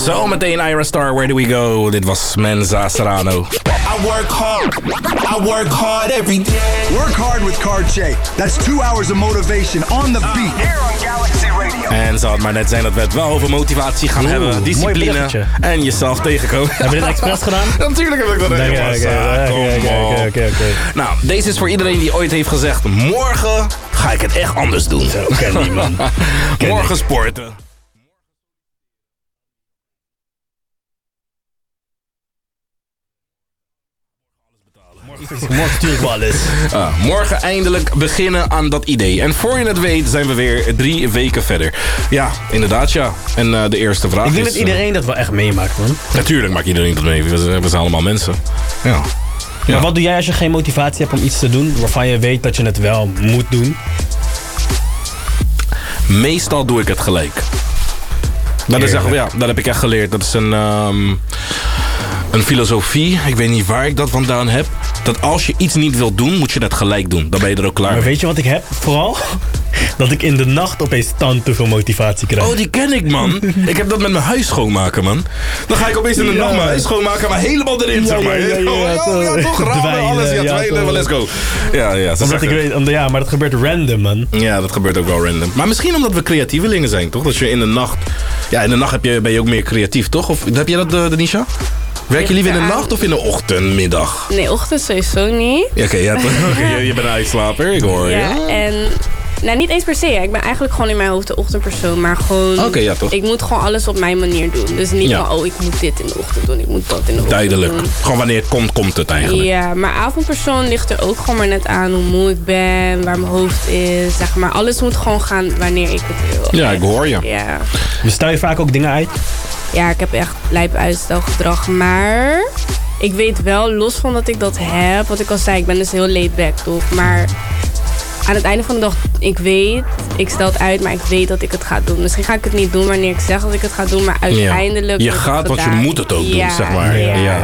Zo meteen Ira Star, Where Do We Go? Dit was Menza Serrano. I work hard every day. Work hard with Card J. That's 2 hours of motivation on the beat. Here on Galaxy Radio. En zou het maar net zijn dat we het wel over motivatie gaan hebben. Discipline en jezelf tegenkomen. Heb je dit expres gedaan? Natuurlijk heb ik dat Oké. Nou, deze is voor iedereen die ooit heeft gezegd... morgen ga ik het echt anders doen. Zo, ken die man. Morgen sporten. Morgen stuur ik wel alles. Morgen eindelijk beginnen aan dat idee. En voor je het weet zijn we weer 3 weken verder. Ja, inderdaad ja. En de eerste vraag is... Ik denk dat iedereen dat wel echt meemaakt, man. Natuurlijk maakt iedereen dat mee. We zijn allemaal mensen. Ja. Maar wat doe jij als je geen motivatie hebt om iets te doen... waarvan je weet dat je het wel moet doen? Meestal doe ik het gelijk. Dat heb ik echt geleerd. Dat is een filosofie. Ik weet niet waar ik dat vandaan heb. Dat als je iets niet wilt doen, moet je dat gelijk doen. Dan ben je er ook klaar mee. Maar weet je wat ik heb? Vooral dat ik in de nacht opeens te veel motivatie krijg. Oh, die ken ik, man. Ik heb dat met mijn huis schoonmaken, man. Dan ga ik opeens in de nacht mijn huis schoonmaken, maar helemaal erin, zeg maar. Toch ramen, alles. Dweilen, let's go. Ja, omdat ik weet, maar dat gebeurt random, man. Ja, dat gebeurt ook wel random. Maar misschien omdat we creatievelingen zijn, toch? Dat je in de nacht... Ja, in de nacht ben je ook meer creatief, toch? Of heb jij dat, Denisha? Werk je liever in de nacht of in de ochtendmiddag? Nee, ochtend sowieso niet. Oké, je bent een uitslaper, ik hoor je. Ja, en... Nou, niet eens per se. Ik ben eigenlijk gewoon in mijn hoofd de ochtendpersoon. Maar gewoon... Oké, ja, toch? Ik moet gewoon alles op mijn manier doen. Dus niet van, ik moet dit in de ochtend doen. Ik moet dat in de ochtend Duidelijk. doen. Gewoon wanneer het komt, komt het eigenlijk. Ja, maar avondpersoon ligt er ook gewoon maar net aan hoe moe ik ben. Waar mijn hoofd is. Zeg maar, alles moet gewoon gaan wanneer ik het wil. Ja, ik hoor je. Ja. Bestel je vaak ook dingen uit? Ja, ik heb echt lijp uitstelgedrag. Maar ik weet wel, los van dat ik dat heb... Wat ik al zei, ik ben dus heel laid back, toch? Maar aan het einde van de dag, ik stel het uit... maar ik weet dat ik het ga doen. Misschien ga ik het niet doen wanneer ik zeg dat ik het ga doen... maar uiteindelijk... Je gaat, want je moet het ook doen, zeg maar.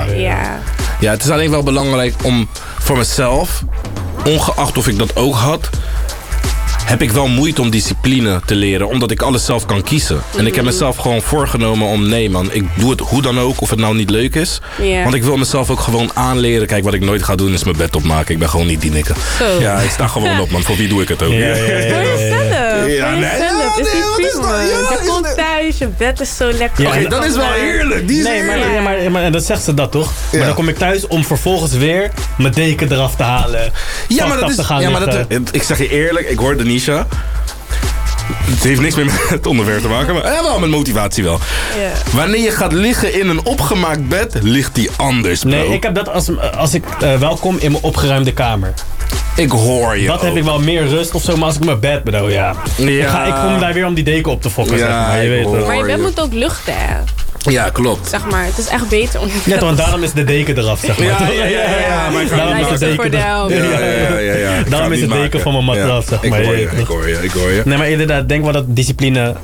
Ja, het is alleen wel belangrijk om voor mezelf... ongeacht of ik dat ook had... heb ik wel moeite om discipline te leren. Omdat ik alles zelf kan kiezen. En ik heb mezelf gewoon voorgenomen om... nee man, ik doe het hoe dan ook. Of het nou niet leuk is. Yeah. Want ik wil mezelf ook gewoon aanleren. Kijk, wat ik nooit ga doen is mijn bed opmaken. Ik ben gewoon niet die nikke. Ja, ik sta gewoon op man. Voor wie doe ik het ook? Voor jezelf. Is die prima. Je komt thuis, je bed is zo lekker. Oké, dat is wel heerlijk. Maar dat zegt ze dat toch? Ja. Maar dan kom ik thuis om vervolgens weer mijn deken eraf te halen. Ja, maar dat is... ik zeg je eerlijk, ik hoor Denisha. Het heeft niks meer met het onderwerp te maken, maar wel met motivatie wel. Yeah. Wanneer je gaat liggen in een opgemaakt bed, ligt die anders, bro. Nee, ik heb dat als ik welkom in mijn opgeruimde kamer. Ik hoor je. Dat heb ik wel meer rust of zo, maar als ik mijn bed bedoel, ja. Ik kom daar weer om die deken op te fokken, zeg maar. Je weet het. Maar je bed moet ook luchten, hè? Ja, klopt. Zeg maar, het is echt beter om... Ja, want daarom is de deken eraf, zeg maar. Ja, maar daarom is de deken eraf. Daarom is de deken van mijn matras, zeg maar. Ik hoor je. Nee, maar inderdaad, denk wel dat discipline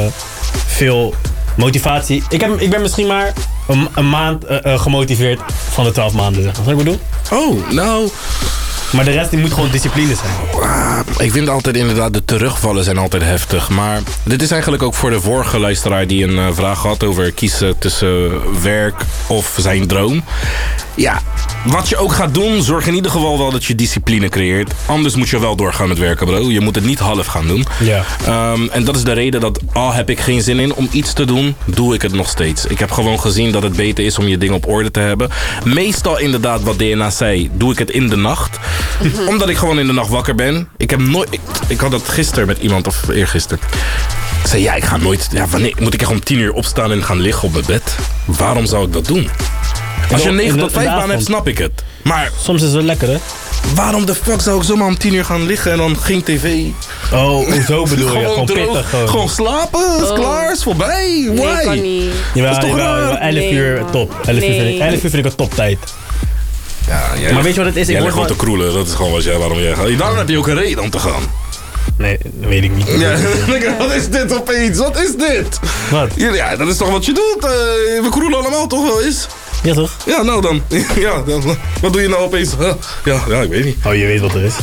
veel motivatie... Ik ben misschien maar een maand gemotiveerd van de 12 maanden, zeg maar. Wat ik bedoel? Oh, nou... Maar de rest die moet gewoon discipline zijn. Ik vind altijd inderdaad de terugvallen zijn altijd heftig. Maar dit is eigenlijk ook voor de vorige luisteraar die een vraag had over kiezen tussen werk of zijn droom. Ja, wat je ook gaat doen, zorg in ieder geval wel dat je discipline creëert. Anders moet je wel doorgaan met werken, bro. Je moet het niet half gaan doen. Ja. En dat is de reden dat al heb ik geen zin in om iets te doen, doe ik het nog steeds. Ik heb gewoon gezien dat het beter is om je dingen op orde te hebben. Meestal inderdaad, wat DNA zei, doe ik het in de nacht. Omdat ik gewoon in de nacht wakker ben. Ik had dat gisteren met iemand, of eergisteren. Ik zei, ik ga nooit... Ja, wanneer moet ik echt om 10 uur opstaan en gaan liggen op mijn bed? Waarom zou ik dat doen? Als je een 9 tot 5 baan hebt, snap ik het. Maar soms is het lekker, hè? Waarom de fuck zou ik zomaar om 10 uur gaan liggen en dan geen tv? Oh, zo bedoel je? Gewoon pittig. Gewoon slapen, is klaar, is voorbij. Why? Nee, kan niet. Dat is toch raar? 11 uur top. 11 uur vind ik een toptijd. Ja, maar weet je wat het is? Jij ligt gewoon te kroelen, dat is gewoon waarom jij gaat. Daarom heb je ook een reden om te gaan. Nee, dat weet ik niet. Ja, wat is dit opeens? Wat is dit? Wat? Ja, dat is toch wat je doet? We kroelen allemaal toch wel eens? Ja, toch? Ja, nou dan. Ja, dan. Wat doe je nou opeens? Ja, ik weet niet. Oh, je weet wat er is.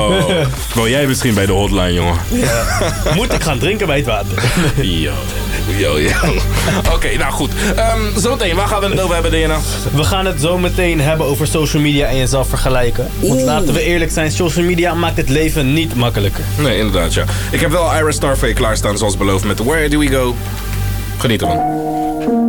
Wow. Wil jij misschien bij de hotline, jongen? Ja. Moet ik gaan drinken bij het water? Ja. Yo. Oké, nou goed. Zometeen, waar gaan we het over hebben, DNA? We gaan het zo meteen hebben over social media en jezelf vergelijken. Want laten we eerlijk zijn, social media maakt het leven niet makkelijker. Nee, inderdaad, ja. Ik heb wel Ira Starfay klaarstaan, zoals beloofd, met Where Do We Go. Geniet ervan.